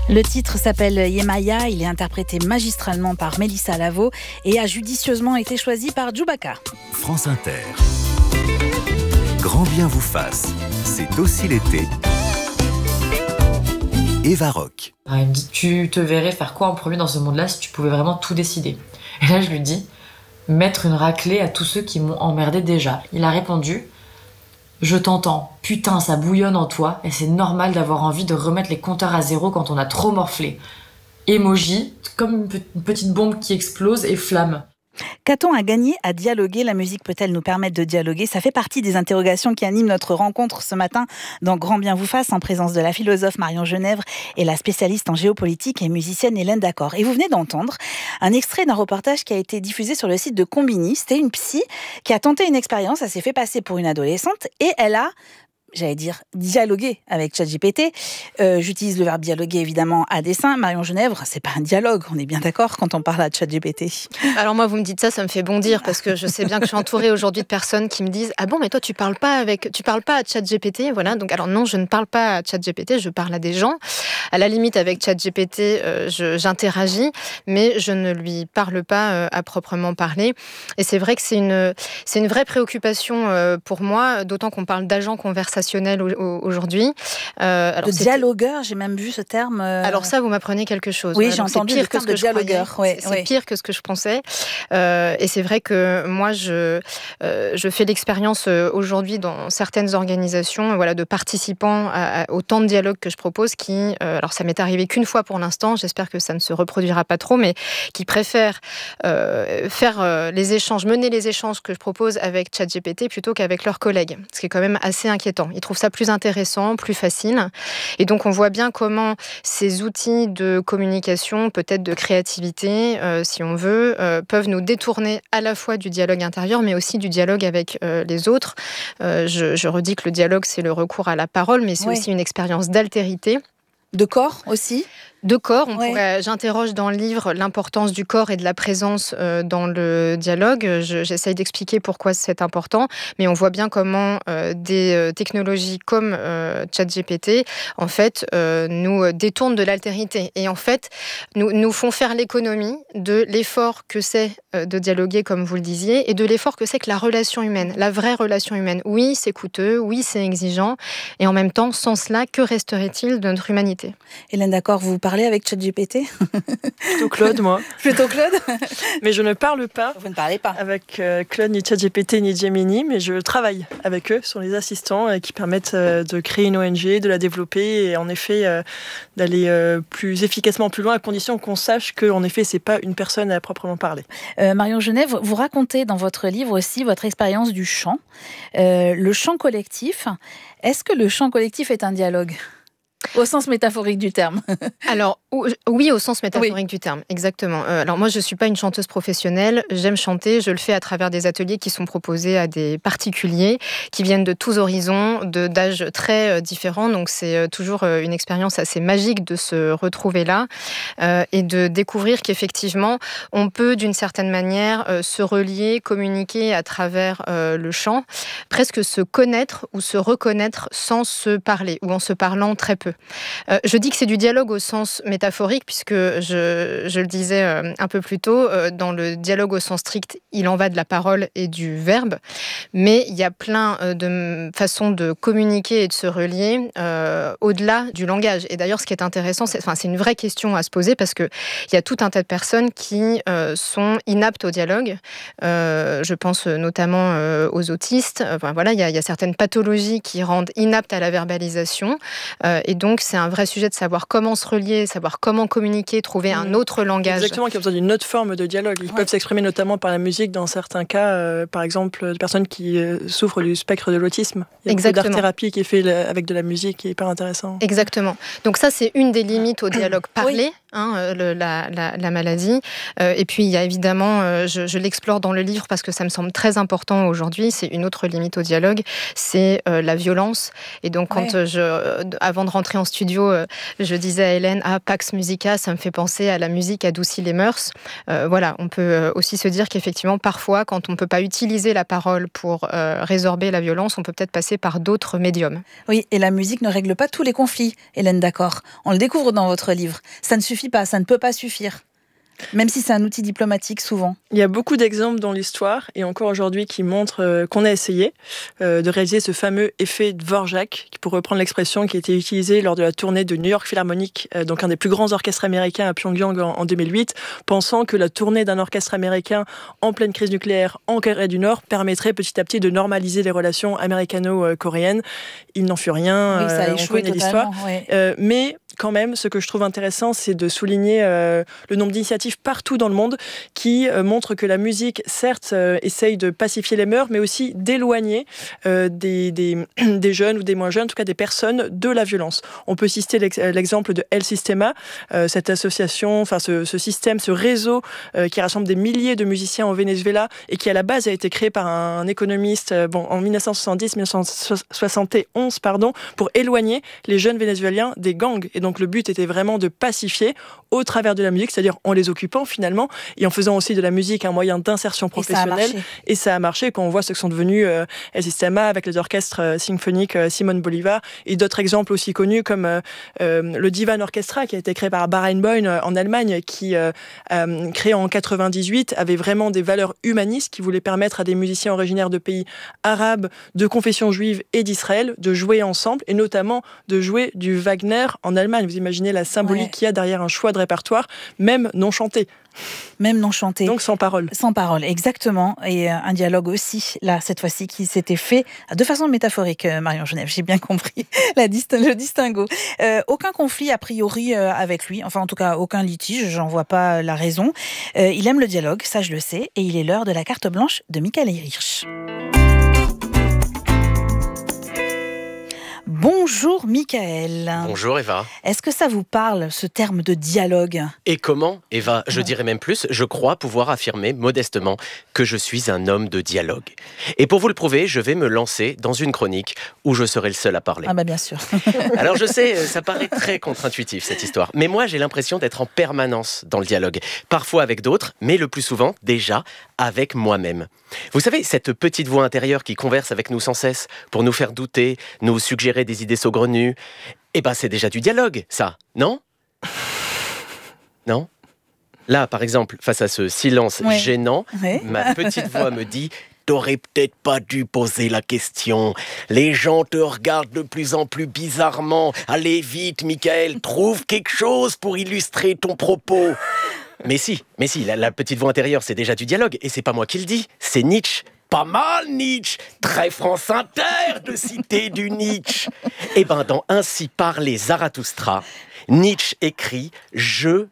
Le titre s'appelle Yemaya, il est interprété magistralement par Mélissa Lavo et a judicieusement été choisi par Djoubaka. France Inter. Grand bien vous fasse, c'est aussi l'été. Eva Rock. Il me dit, tu te verrais faire quoi en premier dans ce monde-là si tu pouvais vraiment tout décider? Et là je lui dis, mettre une raclée à tous ceux qui m'ont emmerdé déjà. Il a répondu, je t'entends, putain ça bouillonne en toi et c'est normal d'avoir envie de remettre les compteurs à zéro quand on a trop morflé. Emoji, comme une petite bombe qui explose et flamme. Qu'a-t-on à gagner à dialoguer? La musique peut-elle nous permettre de dialoguer? Ça fait partie des interrogations qui animent notre rencontre ce matin dans Grand bien vous fasse, en présence de la philosophe Marion Genèvre et la spécialiste en géopolitique et musicienne Hélène Daccor. Et vous venez d'entendre un extrait d'un reportage qui a été diffusé sur le site de Combini. C'était une psy qui a tenté une expérience, elle s'est fait passer pour une adolescente et elle a dialoguer avec ChatGPT. J'utilise le verbe dialoguer évidemment à dessein. Marion Genèvre, c'est pas un dialogue, on est bien d'accord quand on parle à ChatGPT. Alors moi, vous me dites ça me fait bondir parce que je sais bien que je suis entourée aujourd'hui de personnes qui me disent « Ah bon, mais toi tu parles pas à ChatGPT ?» Voilà, donc alors non, je ne parle pas à ChatGPT, je parle à des gens. À la limite, avec ChatGPT, j'interagis, mais je ne lui parle pas à proprement parler. Et c'est vrai que c'est une vraie préoccupation pour moi, d'autant qu'on parle d'agents conversationnels aujourd'hui. De dialogueur, j'ai même vu ce terme. Alors ça, vous m'apprenez quelque chose. Oui, j'ai entendu le terme de dialogueur. C'est pire que ce que je pensais. Et c'est vrai que moi, je fais l'expérience aujourd'hui dans certaines organisations, de participants au temps de dialogue que je propose qui, alors ça m'est arrivé qu'une fois pour l'instant, j'espère que ça ne se reproduira pas trop, mais qui préfèrent faire les échanges, mener les échanges que je propose avec ChatGPT plutôt qu'avec leurs collègues, ce qui est quand même assez inquiétant. Ils trouvent ça plus intéressant, plus facile. Et donc, on voit bien comment ces outils de communication, peut-être de créativité, si on veut, peuvent nous détourner à la fois du dialogue intérieur, mais aussi du dialogue avec les autres. Je redis que le dialogue, c'est le recours à la parole, mais c'est aussi une expérience d'altérité. De corps aussi ? De corps, j'interroge dans le livre l'importance du corps et de la présence dans le dialogue. J'essaye d'expliquer pourquoi c'est important, mais on voit bien comment des technologies comme ChatGPT, en fait, nous détournent de l'altérité et en fait, nous font faire l'économie de l'effort que c'est de dialoguer, comme vous le disiez, et de l'effort que c'est que la relation humaine, la vraie relation humaine. Oui, c'est coûteux, oui, c'est exigeant, et en même temps, sans cela, que resterait-il de notre humanité? Hélène Daccor, vous parlez avec ChatGPT? Plutôt Claude, moi. Plutôt Claude? Mais je ne parle pas. Vous ne parlez pas avec Claude, ni ChatGPT, ni Gemini, mais je travaille avec eux sur les assistants qui permettent de créer une ONG, de la développer et en effet d'aller plus efficacement plus loin à condition qu'on sache que en effet c'est pas une personne à proprement parler. Marion Genèvre, vous racontez dans votre livre aussi votre expérience du chant, le chant collectif. Est-ce que le chant collectif est un dialogue ? Au sens métaphorique du terme. Alors, oui, au sens métaphorique du terme, exactement. Alors moi, je ne suis pas une chanteuse professionnelle, j'aime chanter, je le fais à travers des ateliers qui sont proposés à des particuliers qui viennent de tous horizons, d'âges très différents, donc c'est toujours une expérience assez magique de se retrouver là et de découvrir qu'effectivement, on peut d'une certaine manière se relier, communiquer à travers le chant, presque se connaître ou se reconnaître sans se parler ou en se parlant très peu. Je dis que c'est du dialogue au sens métaphorique puisque je le disais un peu plus tôt, dans le dialogue au sens strict, il en va de la parole et du verbe, mais il y a plein de façons de communiquer et de se relier au-delà du langage. Et d'ailleurs, ce qui est intéressant, c'est une vraie question à se poser parce qu'il y a tout un tas de personnes qui sont inaptes au dialogue. Je pense notamment aux autistes. Il y a certaines pathologies qui rendent inaptes à la verbalisation. Et donc, c'est un vrai sujet de savoir comment se relier, savoir comment communiquer, trouver un autre langage. Exactement, qui a besoin d'une autre forme de dialogue. Ils peuvent s'exprimer notamment par la musique dans certains cas, par exemple, de personnes qui souffrent du spectre de l'autisme. Il y a beaucoup d'art-thérapie qui est fait avec de la musique qui est hyper intéressant. Exactement. Donc ça, c'est une des limites au dialogue parlé. la maladie. Et puis il y a évidemment, je l'explore dans le livre parce que ça me semble très important aujourd'hui, c'est une autre limite au dialogue, c'est la violence. Et donc quand avant de rentrer en studio, je disais à Hélène, Pax Musica, ça me fait penser à la musique adoucit les mœurs. Voilà, on peut aussi se dire qu'effectivement parfois quand on ne peut pas utiliser la parole pour résorber la violence, on peut peut-être passer par d'autres médiums. Oui, et la musique ne règle pas tous les conflits, Hélène, d'accord. On le découvre dans votre livre. Ça ne suffit pas, ça ne peut pas suffire. Même si c'est un outil diplomatique souvent. Il y a beaucoup d'exemples dans l'histoire, et encore aujourd'hui, qui montrent qu'on a essayé de réaliser ce fameux effet Dvorak, pour reprendre l'expression qui a été utilisée lors de la tournée de New York Philharmonic, donc un des plus grands orchestres américains à Pyongyang en 2008, pensant que la tournée d'un orchestre américain en pleine crise nucléaire en Corée du Nord permettrait petit à petit de normaliser les relations américano-coréennes. Il n'en fut rien, ça a échoué totalement. Mais quand même, ce que je trouve intéressant, c'est de souligner le nombre d'initiatives partout dans le monde qui montrent que la musique, certes, essaye de pacifier les mœurs, mais aussi d'éloigner des jeunes ou des moins jeunes, en tout cas des personnes, de la violence. On peut citer l'exemple de El Sistema, cette association, enfin ce système, ce réseau qui rassemble des milliers de musiciens au Venezuela et qui à la base a été créé par un économiste en 1971, pour éloigner les jeunes vénézuéliens des gangs. Et donc le but était vraiment de pacifier au travers de la musique, c'est-à-dire en les occupant finalement et en faisant aussi de la musique un moyen d'insertion professionnelle. Et ça a marché quand on voit ce que sont devenus El Sistema avec les orchestres symphoniques Simon Bolivar et d'autres exemples aussi connus comme le Divan Orchestra qui a été créé par Barenboim en Allemagne qui créé en 98 avait vraiment des valeurs humanistes qui voulaient permettre à des musiciens originaires de pays arabes, de confession juive et d'Israël de jouer ensemble et notamment de jouer du Wagner en Allemagne. Vous imaginez la symbolique qu'il y a derrière un choix de répertoire, même non chanté. Même non chanté. Donc sans parole. Sans parole, exactement. Et un dialogue aussi, là, cette fois-ci, qui s'était fait de façon métaphorique, Marion Genève. J'ai bien compris le distinguo. Aucun conflit, a priori, avec lui. Enfin, en tout cas, aucun litige. J'en vois pas la raison. Il aime le dialogue, ça je le sais. Et il est l'heure de la carte blanche de Michael Hirsch. Bonjour Michael. Bonjour Eva. Est-ce que ça vous parle, ce terme de dialogue ? Et comment, Eva ? Je dirais même plus, je crois pouvoir affirmer modestement que je suis un homme de dialogue. Et pour vous le prouver, je vais me lancer dans une chronique où je serai le seul à parler. Ah bah bien sûr. Alors je sais, ça paraît très contre-intuitif cette histoire, mais moi j'ai l'impression d'être en permanence dans le dialogue. Parfois avec d'autres, mais le plus souvent, déjà, avec moi-même. Vous savez, cette petite voix intérieure qui converse avec nous sans cesse pour nous faire douter, nous suggérer des idées saugrenues, c'est déjà du dialogue, ça, non ? Non ? Là, par exemple, face à ce silence gênant, ma petite voix me dit « T'aurais peut-être pas dû poser la question. Les gens te regardent de plus en plus bizarrement. Allez vite, Michael, trouve quelque chose pour illustrer ton propos. » Mais si, la petite voix intérieure, c'est déjà du dialogue. Et c'est pas moi qui le dis, c'est Nietzsche. Pas mal, Nietzsche. Très France Inter de citer du Nietzsche. Dans Ainsi parlait Zarathustra, Nietzsche écrit « Je et moi ».